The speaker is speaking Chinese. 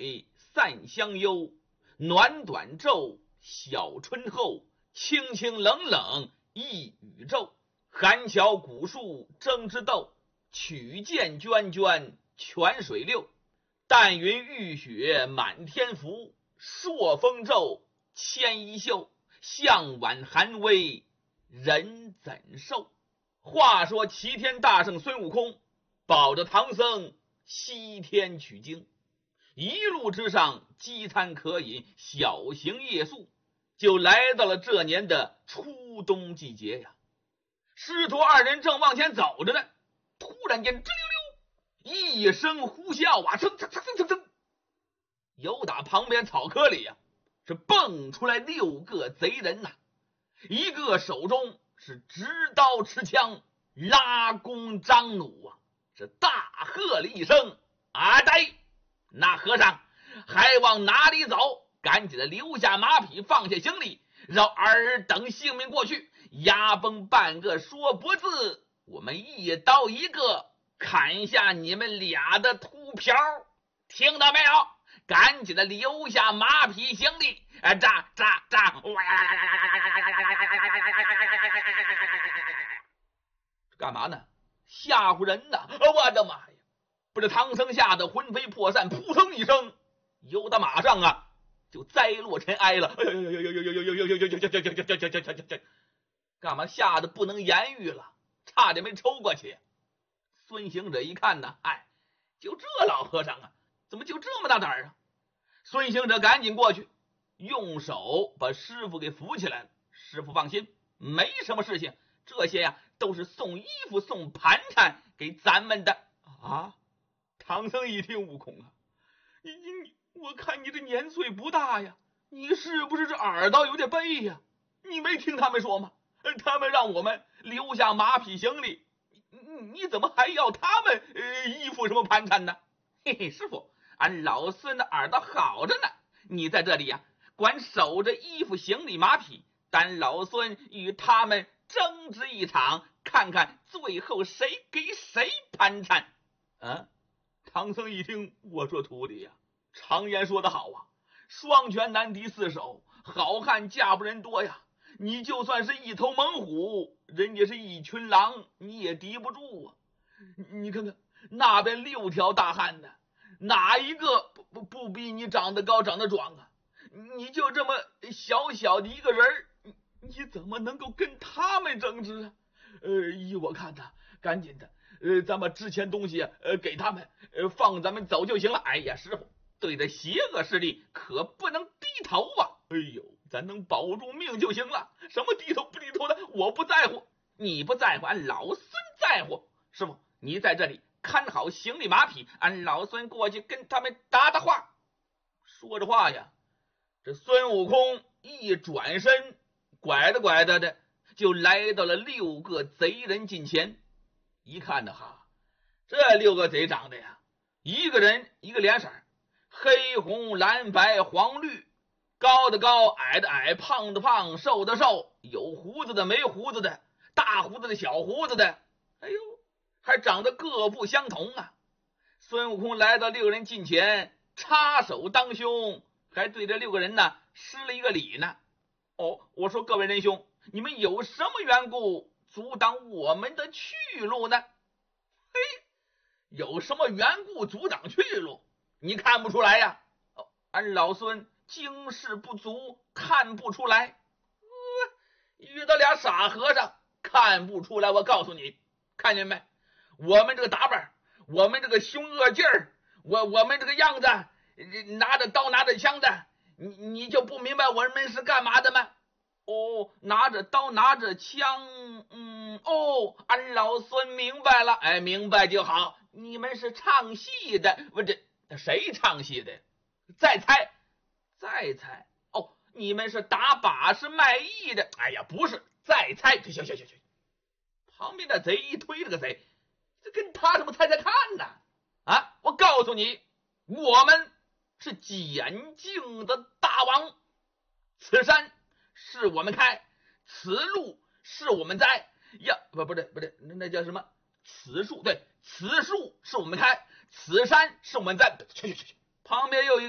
美散香幽，暖短昼，小春后，清清冷冷一宇宙。寒桥古树争之斗，曲涧涓涓泉水流。淡云玉雪满天浮，朔风骤牵衣袖。向晚寒微人怎受？话说齐天大圣孙悟空保着唐僧西天取经，一路之上饥餐渴饮，小行夜宿，就来到了这年的初冬季节呀。师徒二人正往前走着呢，突然间吱溜溜一声呼啸啊，噌噌噌噌噌噌，由打旁边草棵里呀，是蹦出来6个贼人呐，一个手中是执刀持枪，拉弓张弩啊，是大喝了一声：“阿呆！那和尚还往哪里走？赶紧的留下马匹，放下行李，让尔等性命过去。牙崩半个说不字，我们一刀一个砍下你们俩的秃瓢，听到没有？赶紧的留下马匹行李，扎扎扎！”干嘛呢？吓唬人呢！我的妈呀！不是唐僧吓得魂飞魄散，扑腾一声，由到马上啊，就栽落尘埃了。干嘛吓得不能言语了，差点没抽过去。孙行者一看呢，就这老和尚啊，怎么就这么大胆啊？孙行者赶紧过去，用手把师傅给扶起来了。师傅放心，没什么事情，这些呀都是送衣服送盘缠给咱们的啊。唐僧一听，悟空啊，我看你这年岁不大呀，你是不是这耳朵有点背呀？你没听他们说吗？他们让我们留下马匹行李，你怎么还要他们衣服什么盘缠呢？嘿嘿，师傅，俺老孙的耳朵好着呢，你在这里呀，管守着衣服行李马匹，但老孙与他们争执一场，看看最后谁给谁盘缠。唐僧一听，我说徒弟呀，常言说得好啊，双拳难敌四手，好汉架不人多呀。你就算是一头猛虎，人家是一群狼，你也敌不住啊。你看看那边6条大汉呢，哪一个不比你长得高长得壮啊？你就这么小小的一个人，你怎么能够跟他们争执啊？依我看呢，赶紧的咱们之前东西给他们放咱们走就行了。哎呀，师傅，对着邪恶势力可不能低头啊！哎呦，咱能保住命就行了，什么低头不低头的我不在乎，你不在乎，俺老孙在乎。师傅，你在这里看好行李马匹，俺老孙过去跟他们搭话。说着话呀，这孙悟空一转身，拐着拐着的就来到了6个贼人近前。一看呢，这6个贼长得呀，一个人一个脸色，黑红蓝白黄绿，高的高，矮的矮，胖的胖，瘦的瘦，有胡子的没胡子的，大胡子的小胡子的，哎呦，还长得各不相同啊。孙悟空来到6人近前，插手当胸，还对这6个人呢施了一个礼呢。我说各位仁兄，你们有什么缘故阻挡我们的去路呢？有什么缘故阻挡去路？你看不出来呀？俺老孙经世不足，看不出来。遇到俩傻和尚，看不出来。我告诉你，看见没？我们这个打扮，我们这个凶恶劲儿，我们这个样子，拿着刀拿着枪的，你就不明白我们是干嘛的吗？拿着刀拿着枪，俺老孙明白了。明白就好。你们是唱戏的，不，这谁唱戏的？再猜。你们是打把式卖艺的。不是，再猜。行。旁边的贼一推这个贼，这跟他什么猜看呢？我告诉你，我们是简境的大王，此山是我们开，此路是我们栽呀，不对，那叫什么？此树，对，此树是我们开，此山是我们栽。去，旁边又一个